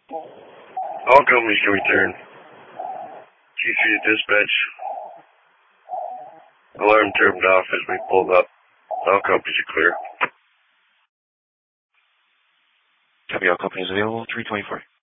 All companies can return. Chief to dispatch. Alarm turned off as we pulled up. All companies are clear. Copy, all companies available, 324.